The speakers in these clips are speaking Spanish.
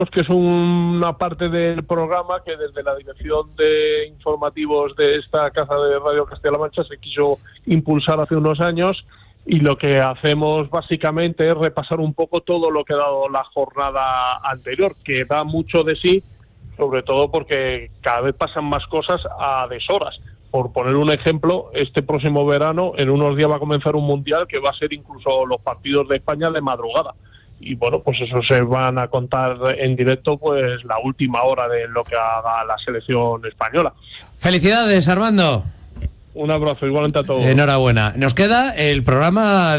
que es una parte del programa que desde la dirección de informativos de esta casa de Radio Castilla-La Mancha se quiso impulsar hace unos años, y lo que hacemos básicamente es repasar un poco todo lo que ha dado la jornada anterior, que da mucho de sí, sobre todo porque cada vez pasan más cosas a deshoras. Por poner un ejemplo, este próximo verano, en unos días va a comenzar un mundial que va a ser incluso los partidos de España de madrugada. Y bueno, pues eso se van a contar en directo, pues la última hora de lo que haga la selección española. ¡Felicidades, Armando! Un abrazo, igualmente a todos. Enhorabuena. Nos queda el programa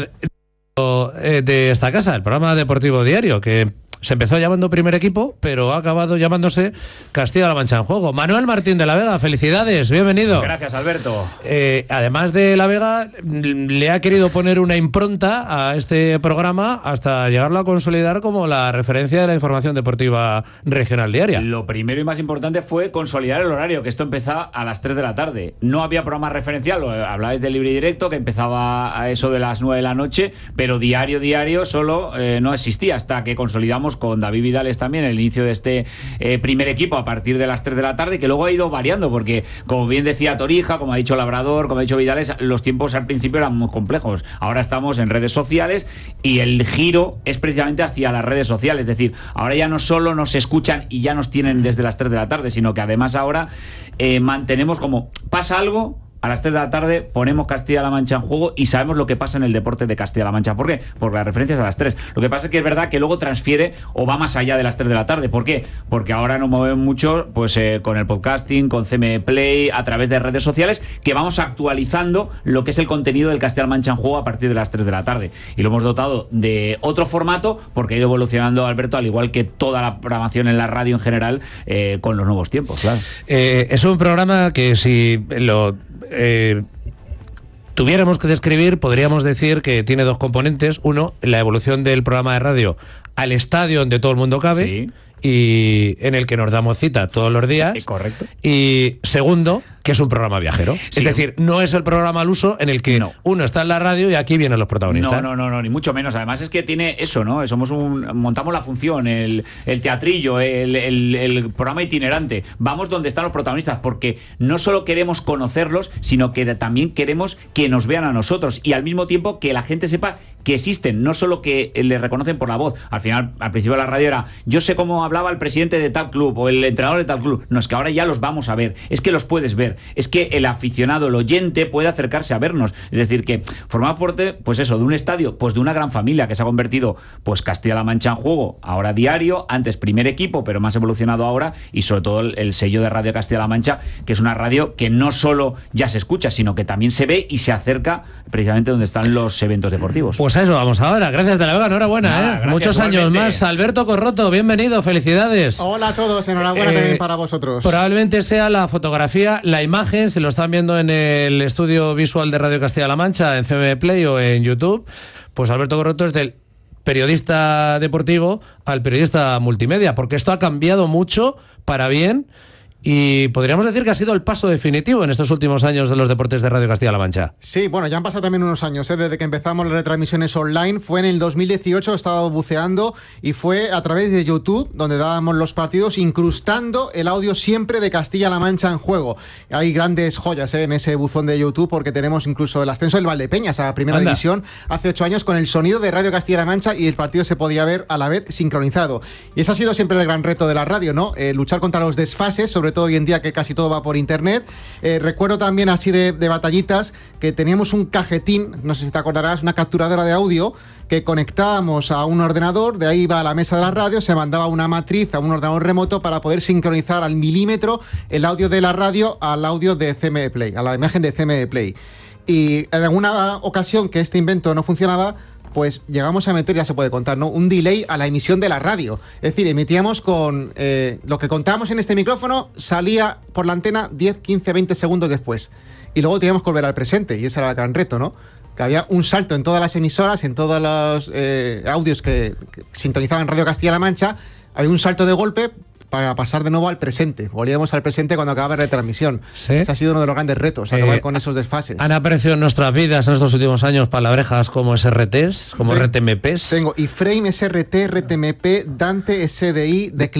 de esta casa, el programa deportivo diario, que se empezó llamando Primer Equipo, pero ha acabado llamándose Castilla-La Mancha en Juego. Manuel Martín de la Vega, felicidades, bienvenido. Gracias, Alberto. Además de la Vega, le ha querido poner una impronta a este programa hasta llegarlo a consolidar como la referencia de la información deportiva regional diaria. Lo primero y más importante fue consolidar el horario, que esto empezaba a las 3 de la tarde. No había programa referencial, hablabais de Libre y Directo, que empezaba a eso de las 9 de la noche, pero diario solo no existía, hasta que consolidamos con David Vidales también el inicio de este Primer Equipo a partir de las 3 de la tarde, que luego ha ido variando, porque como bien decía Torija, como ha dicho Labrador, como ha dicho Vidales, los tiempos al principio eran muy complejos. Ahora estamos en redes sociales y el giro es precisamente hacia las redes sociales, es decir, ahora ya no solo nos escuchan y ya nos tienen desde las 3 de la tarde, sino que además ahora mantenemos como pasa algo. A las 3 de la tarde ponemos Castilla-La Mancha en Juego y sabemos lo que pasa en el deporte de Castilla-La Mancha. ¿Por qué? Porque la referencia es a las 3. Lo que pasa es que es verdad que luego transfiere o va más allá de las 3 de la tarde. ¿Por qué? Porque ahora nos movemos mucho pues, con el podcasting, con CM Play, a través de redes sociales, que vamos actualizando lo que es el contenido del Castilla-La Mancha en Juego a partir de las 3 de la tarde. Y lo hemos dotado de otro formato porque ha ido evolucionando, Alberto, al igual que toda la programación en la radio en general, con los nuevos tiempos. Claro. Es un programa que si lo tuviéramos que describir, podríamos decir que tiene dos componentes. Uno, la evolución del programa de radio al estadio donde todo el mundo cabe, sí, y en el que nos damos cita todos los días. Correcto. Y segundo, que es un programa viajero. Sí. Es decir, no es el programa al uso en el que uno está en la radio y aquí vienen los protagonistas. No, ni mucho menos. Además es que tiene eso, ¿no? Montamos la función, el teatrillo, el programa itinerante. Vamos donde están los protagonistas, porque no solo queremos conocerlos, sino que también queremos que nos vean a nosotros y al mismo tiempo que la gente sepa que existen, no solo que les reconocen por la voz. Al final, al principio de la radio era, yo sé cómo hablaba el presidente de tal club o el entrenador de tal club. No, es que ahora ya los vamos a ver. Es que los puedes ver. Es que el aficionado, el oyente puede acercarse a vernos. Es decir, que formar parte, pues eso, de un estadio, pues de una gran familia que se ha convertido, pues Castilla-La Mancha en Juego, ahora diario, antes Primer Equipo, pero más evolucionado ahora, y sobre todo el sello de Radio Castilla-La Mancha, que es una radio que no solo ya se escucha, sino que también se ve y se acerca precisamente donde están los eventos deportivos. Pues a eso vamos ahora. Gracias, de la Vega, enhorabuena. Muchos años más. Alberto Corroto, bienvenido, felicidades. Hola a todos, enhorabuena también para vosotros. Probablemente sea la fotografía, la imagen, si lo están viendo en el estudio visual de Radio Castilla-La Mancha, en CM Play o en YouTube, pues Alberto Corroto es del periodista deportivo al periodista multimedia, porque esto ha cambiado mucho para bien. Y podríamos decir que ha sido el paso definitivo en estos últimos años de los deportes de Radio Castilla-La Mancha. Sí, bueno, ya han pasado también unos años, desde que empezamos las retransmisiones online. Fue en el 2018, he estado buceando, y fue a través de YouTube, donde dábamos los partidos, incrustando el audio siempre de Castilla-La Mancha en Juego. Hay grandes joyas en ese buzón de YouTube, porque tenemos incluso el ascenso del Valdepeñas a Primera División hace 8 años, con el sonido de Radio Castilla-La Mancha, y el partido se podía ver a la vez sincronizado. Y ese ha sido siempre el gran reto de la radio, ¿no? Luchar contra los desfases, sobre todo hoy en día que casi todo va por internet. Recuerdo también así de batallitas que teníamos un cajetín, no sé si te acordarás, una capturadora de audio que conectábamos a un ordenador, de ahí iba a la mesa de la radio, se mandaba una matriz a un ordenador remoto para poder sincronizar al milímetro el audio de la radio al audio de CM Play, a la imagen de CM Play. Y en alguna ocasión que este invento no funcionaba, pues llegamos a meter, ya se puede contar, ¿no?, un delay a la emisión de la radio. Es decir, emitíamos con lo que contábamos en este micrófono, salía por la antena 10, 15, 20 segundos después. Y luego teníamos que volver al presente, y ese era el gran reto, ¿no? Que había un salto en todas las emisoras, en todos los audios que sintonizaban Radio Castilla-La Mancha, había un salto de golpe para pasar de nuevo al presente. Volvíamos al presente cuando acababa la retransmisión. ¿Sí? Ese ha sido uno de los grandes retos, acabar con esos desfases. ¿Han aparecido en nuestras vidas en estos últimos años palabrejas como SRTs, como RTMPs? Tengo iframe, SRT, RTMP, Dante, SDI,